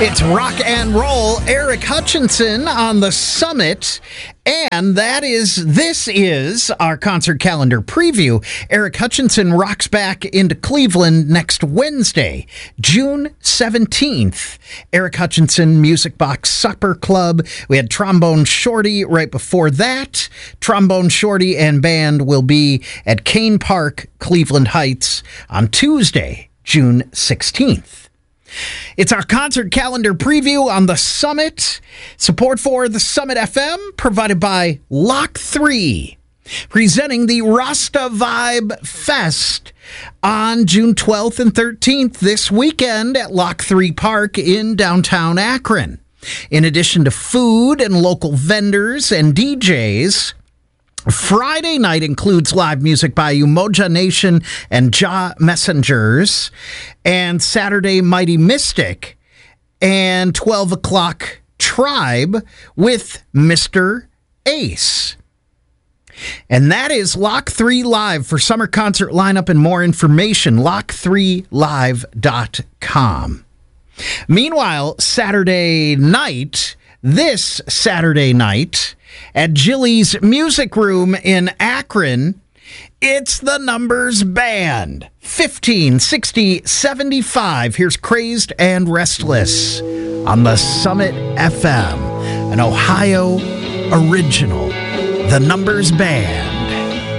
It's rock and roll. Eric Hutchinson on the Summit. And this is our concert calendar preview. Eric Hutchinson rocks back into Cleveland next Wednesday, June 17th. Eric Hutchinson Music Box Supper Club. We had Trombone Shorty right before that. Trombone Shorty and band will be at Kane Park, Cleveland Heights on Tuesday, June 16th. It's our concert calendar preview on the Summit. Support for the Summit FM provided by Lock 3, presenting the Rasta Vibe Fest on June 12th and 13th this weekend at Lock 3 Park in downtown Akron. In addition to food and local vendors and DJs, Friday night includes live music by Umoja Nation and Jah Messengers, and Saturday, Mighty Mystic, and 12 o'clock Tribe with Mr. Ace. And that is Lock 3 Live. For summer concert lineup and more information, lock3live.com. Meanwhile, this Saturday night, at Jilly's Music Room in Akron, it's the Numbers Band. 15, 60, 75. Here's Crazed and Restless on the Summit FM, an Ohio original. The Numbers Band.